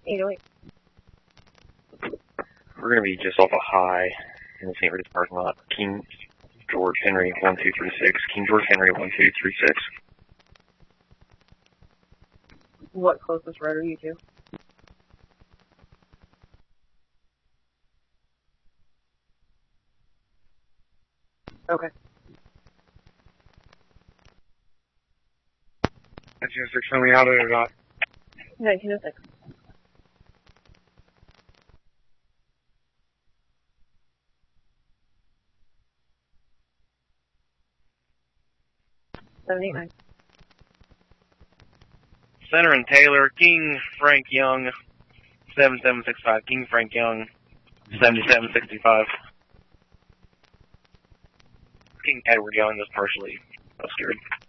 808. We're going to be just off a high in the St. Rita's parking lot. King George Henry 1236. King George Henry 1236. What closest road are you to? Okay. 1906, tell me how did it not? 1906. $789. Center and Taylor, King Frank Young 7765. King Frank Young 7765. King Edward Young is partially obscured.